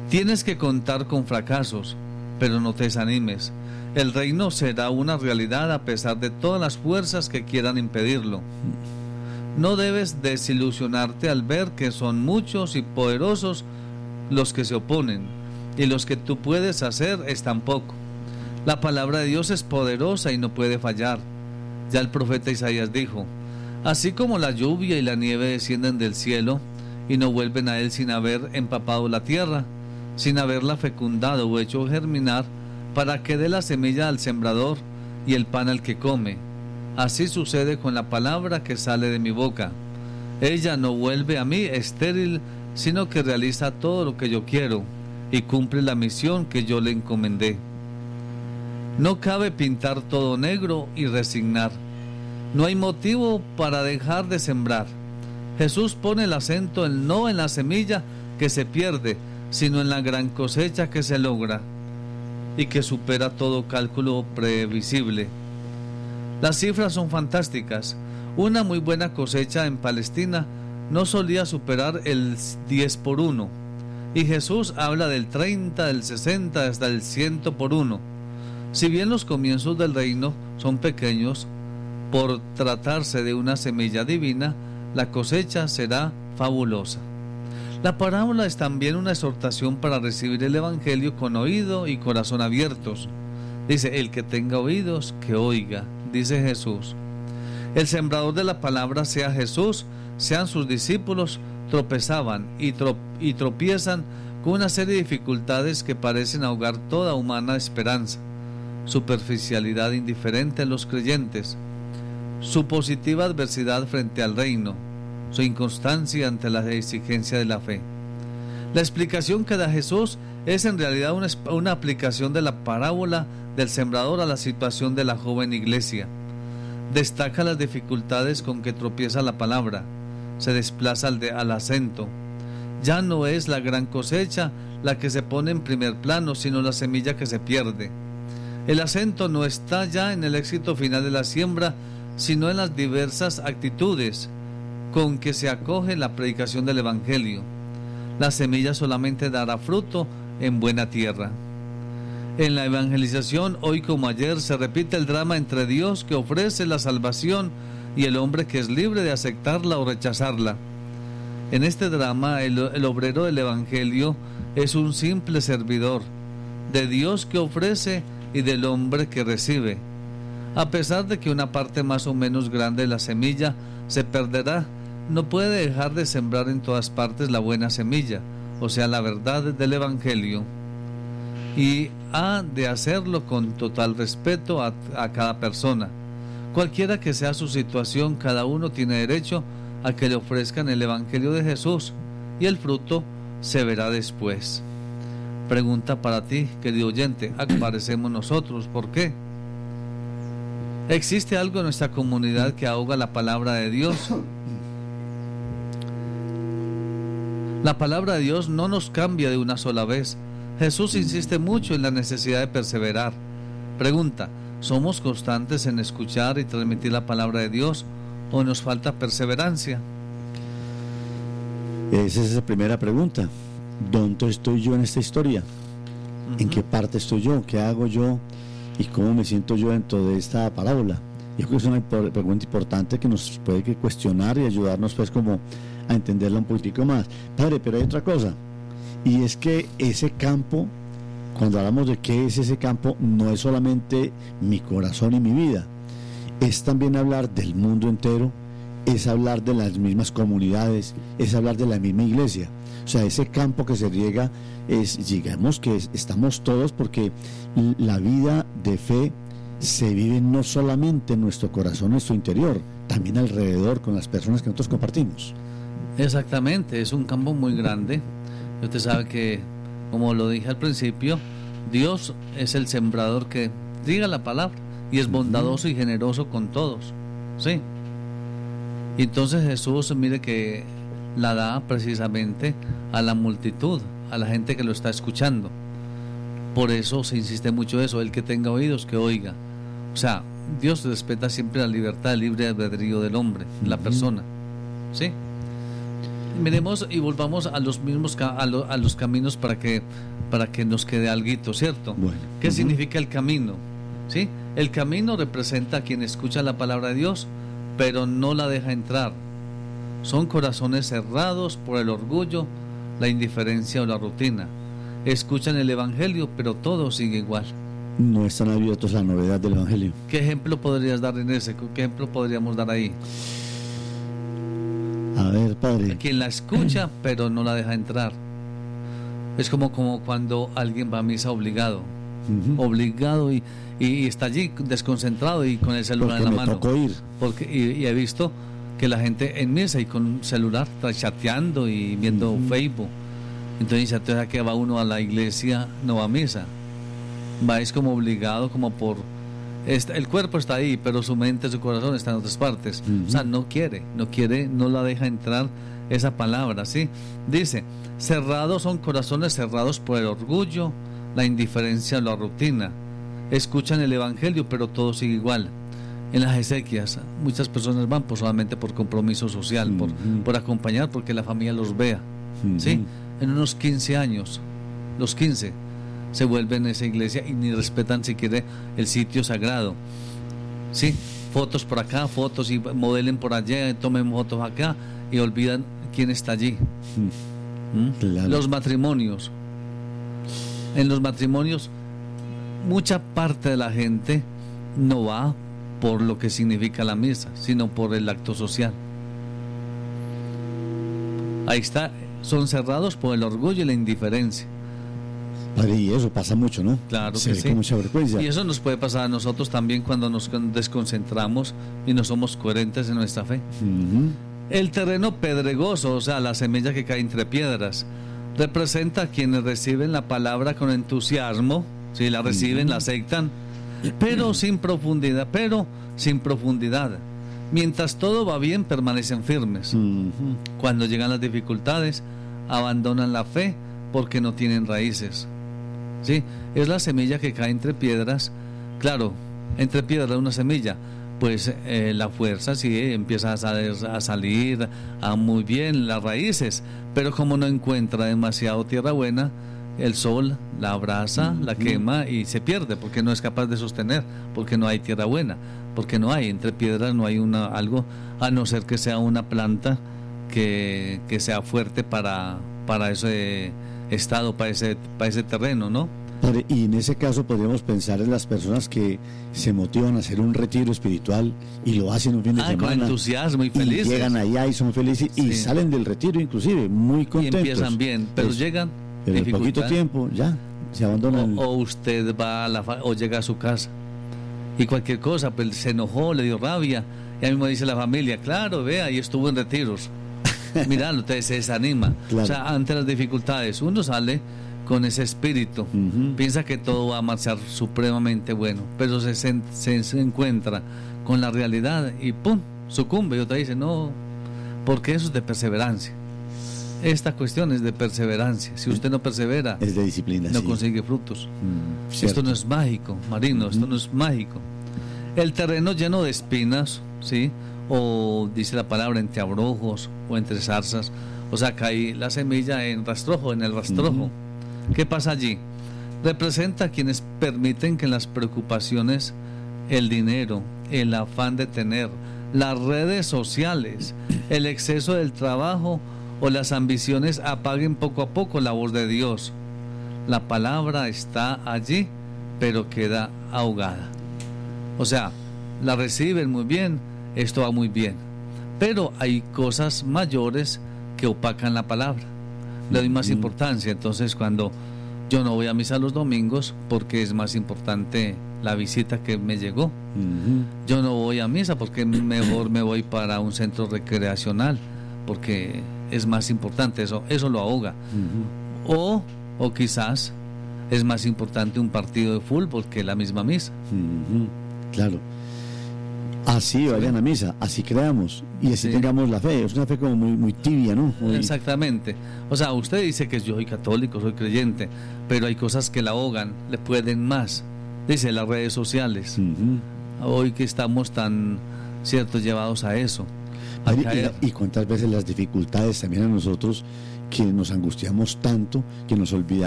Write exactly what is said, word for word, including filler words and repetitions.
Tienes que contar con fracasos, pero no te desanimes. El reino será una realidad a pesar de todas las fuerzas que quieran impedirlo. No debes desilusionarte al ver que son muchos y poderosos los que se oponen, y los que tú puedes hacer es tan poco. La palabra de Dios es poderosa y no puede fallar. Ya el profeta Isaías dijo: así como la lluvia y la nieve descienden del cielo y no vuelven a él sin haber empapado la tierra, sin haberla fecundado o hecho germinar, para que dé la semilla al sembrador y el pan al que come, así sucede con la palabra que sale de mi boca. Ella no vuelve a mí estéril, sino que realiza todo lo que yo quiero y cumple la misión que yo le encomendé. No cabe pintar todo negro y resignar. No hay motivo para dejar de sembrar. Jesús pone el acento en no en la semilla que se pierde, sino en la gran cosecha que se logra y que supera todo cálculo previsible. Las cifras son fantásticas. Una muy buena cosecha en Palestina no solía superar el diez por uno, y Jesús habla del treinta, del sesenta, hasta el cien por uno. Si bien los comienzos del reino son pequeños, por tratarse de una semilla divina, la cosecha será fabulosa. La parábola es también una exhortación para recibir el evangelio con oído y corazón abiertos. Dice: el que tenga oídos, que oiga, dice Jesús. El sembrador de la palabra, sea Jesús, sean sus discípulos, tropezaban y, trop y tropiezan con una serie de dificultades que parecen ahogar toda humana esperanza. Superficialidad indiferente en los creyentes, su positiva adversidad frente al reino, su inconstancia ante la exigencia de la fe. La explicación que da Jesús es en realidad una, una aplicación de la parábola del sembrador a la situación de la joven iglesia. Destaca las dificultades con que tropieza la palabra, se desplaza al, de, al acento. Ya no es la gran cosecha la que se pone en primer plano, sino la semilla que se pierde. El acento no está ya en el éxito final de la siembra, sino en las diversas actitudes con que se acoge la predicación del Evangelio. La semilla solamente dará fruto en buena tierra. En la evangelización, hoy como ayer, se repite el drama entre Dios, que ofrece la salvación, y el hombre, que es libre de aceptarla o rechazarla. En este drama, el, el obrero del Evangelio es un simple servidor de Dios que ofrece y del hombre que recibe. A pesar de que una parte más o menos grande de la semilla se perderá, no puede dejar de sembrar en todas partes la buena semilla, o sea, la verdad del Evangelio, y ha de hacerlo con total respeto a, a cada persona. Cualquiera que sea su situación, cada uno tiene derecho a que le ofrezcan el Evangelio de Jesús, y el fruto se verá después. Pregunta para ti, querido oyente: ¿a qué parecemos nosotros? ¿Por qué? ¿Existe algo en nuestra comunidad que ahoga la palabra de Dios? La palabra de Dios no nos cambia de una sola vez. Jesús insiste mucho en la necesidad de perseverar. Pregunta: ¿somos constantes en escuchar y transmitir la palabra de Dios, o nos falta perseverancia? Esa es la primera pregunta. ¿Dónde estoy yo en esta historia? ¿En uh-huh. qué parte estoy yo? ¿Qué hago yo? ¿Y cómo me siento yo dentro de esta parábola? Yo creo que es una pregunta importante que nos puede cuestionar y ayudarnos pues como a entenderla un poquitico más. Padre, pero hay otra cosa, y es que ese campo, cuando hablamos de qué es ese campo, no es solamente mi corazón y mi vida, es también hablar del mundo entero, es hablar de las mismas comunidades, es hablar de la misma iglesia. O sea, ese campo que se riega es, digamos que es, estamos todos, porque la vida de fe se vive no solamente en nuestro corazón, en nuestro interior, también alrededor con las personas que nosotros compartimos. Exactamente, es un campo muy grande. Usted sabe que, como lo dije al principio, Dios es el sembrador que riega la palabra y es bondadoso y generoso con todos, ¿sí? Y entonces Jesús, mire que la da precisamente a la multitud, a la gente que lo está escuchando. Por eso se insiste mucho eso: el que tenga oídos, que oiga. O sea, Dios respeta siempre la libertad, el libre albedrío del hombre, de la persona, ¿sí? Miremos y volvamos a los mismos a, lo, a los caminos para que para que nos quede alguito, ¿cierto? Bueno. ¿Qué Uh-huh. significa el camino? ¿Sí? El camino representa a quien escucha la palabra de Dios, pero no la deja entrar. Son corazones cerrados por el orgullo, la indiferencia o la rutina. Escuchan el evangelio, pero todo sigue igual. No están abiertos a la novedad del evangelio. ¿Qué ejemplo podrías dar en ese? ¿Qué ejemplo podríamos dar ahí? A ver, padre. Quien la escucha, pero no la deja entrar. Es como, como cuando alguien va a misa obligado. Uh-huh. Obligado y, y, y está allí desconcentrado y con el celular Porque en la me mano. Tocó ir. Porque, y, y he visto que la gente en misa y con un celular está chateando y viendo uh-huh. Facebook. Entonces, entonces, ¿a qué va uno a la iglesia? No va a misa. Va es como obligado, como por... Está, el cuerpo está ahí, pero su mente, su corazón está en otras partes. Uh-huh. O sea, no quiere, no quiere, no la deja entrar esa palabra, ¿sí? Dice, cerrados son corazones cerrados por el orgullo, la indiferencia, la rutina. Escuchan el evangelio, pero todo sigue igual. En las exequias, muchas personas van pues, solamente por compromiso social, uh-huh. por, por acompañar, porque la familia los vea, uh-huh. ¿sí? En unos quince años, los quince, se vuelven a esa iglesia y ni respetan siquiera el sitio sagrado, ¿sí? Fotos por acá, fotos y modelen por allá, tomen fotos acá y olvidan quién está allí. ¿Mm? Claro. Los matrimonios. En los matrimonios, mucha parte de la gente no va por lo que significa la misa, sino por el acto social. Ahí está, son cerrados por el orgullo y la indiferencia. Padre, y eso pasa mucho, ¿no? Claro Se que ve sí. Con mucha frecuencia. Y eso nos puede pasar a nosotros también cuando nos desconcentramos y no somos coherentes en nuestra fe. Uh-huh. El terreno pedregoso, o sea, la semilla que cae entre piedras, representa a quienes reciben la palabra con entusiasmo, si ¿sí? la reciben, uh-huh. la aceptan, pero sin profundidad, pero sin profundidad. Mientras todo va bien, permanecen firmes. Uh-huh. Cuando llegan las dificultades, abandonan la fe porque no tienen raíces. ¿Sí? Es la semilla que cae entre piedras. Claro, entre piedras una semilla, pues eh, la fuerza sí empieza a, salir, a salir a muy bien las raíces, pero como no encuentra demasiado tierra buena, el sol la abraza, uh-huh. la quema y se pierde porque no es capaz de sostener, porque no hay tierra buena, porque no hay, entre piedras no hay una, algo, a no ser que sea una planta que, que sea fuerte para, para ese estado, para ese, para ese terreno, ¿no? Y en ese caso podríamos pensar en las personas que se motivan a hacer un retiro espiritual y lo hacen un fin de ah, semana. Con entusiasmo y felices. Y llegan allá y son felices sí. y salen del retiro inclusive muy contentos. Y empiezan bien, pero pues, llegan pero en poquito tiempo ya se abandonan. O, o usted va a la o llega a su casa y cualquier cosa, pues se enojó, le dio rabia. Y a mí me dice la familia, claro, vea, y estuvo en retiros. Mirá, usted se desanima. Claro. O sea, ante las dificultades, uno sale con ese espíritu, uh-huh. piensa que todo va a marchar supremamente bueno, pero se, se, se encuentra con la realidad y ¡pum!, sucumbe. Y otra dice, no, porque eso es de perseverancia. Esta cuestión es de perseverancia. Si usted no persevera, es de disciplina, no sí. consigue frutos. Mm, esto no es mágico, Marino, uh-huh. esto no es mágico. El terreno lleno de espinas, ¿sí? O dice la palabra entre abrojos o entre zarzas, o sea, cae la semilla en rastrojo, en el rastrojo. Uh-huh. ¿Qué pasa allí? Representa a quienes permiten que las preocupaciones, el dinero, el afán de tener, las redes sociales, el exceso del trabajo o las ambiciones apaguen poco a poco la voz de Dios. La palabra está allí, pero queda ahogada. O sea, la reciben muy bien, esto va muy bien, pero hay cosas mayores que opacan la palabra. Le doy más importancia. Entonces, cuando yo no voy a misa los domingos porque es más importante la visita que me llegó, uh-huh. yo no voy a misa porque mejor me voy para un centro recreacional porque es más importante, eso eso lo ahoga. Uh-huh. o, o quizás es más importante un partido de fútbol que la misma misa. Uh-huh. Claro. Así vayan a misa, así creamos y así sí. tengamos la fe. Es una fe como muy, muy tibia, ¿no? Muy... Exactamente. O sea, usted dice que yo soy católico, soy creyente, pero hay cosas que la ahogan, le pueden más. Dice las redes sociales. Uh-huh. Hoy que estamos tan, cierto, llevados a eso. a y, caer. y cuántas veces las dificultades también a nosotros, que nos angustiamos tanto, que nos olvidamos